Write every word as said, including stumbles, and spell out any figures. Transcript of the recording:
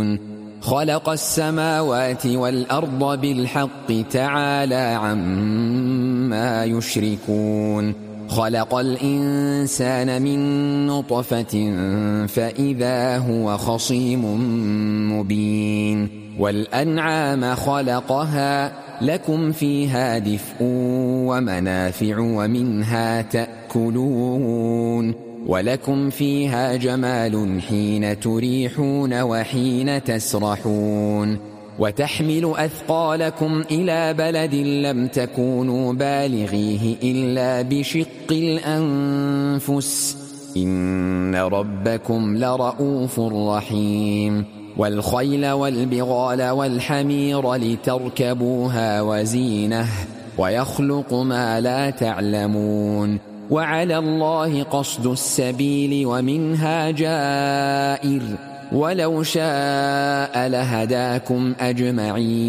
خلق السماوات والأرض بالحق تعالى عما يشركون خلق الإنسان من نطفة فإذا هو خصيم مبين والأنعام خلقها لكم فيها دفء ومنافع ومنها تأكلون ولكم فيها جمال حين تريحون وحين تسرحون وتحمل أثقالكم إلى بلد لم تكونوا بالغيه إلا بشق الأنفس إن ربكم لرؤوف رحيم والخيل والبغال والحمير لتركبوها وزينة ويخلق ما لا تعلمون وعلى الله قصد السبيل ومنها جائر ولو شاء لهداكم أجمعين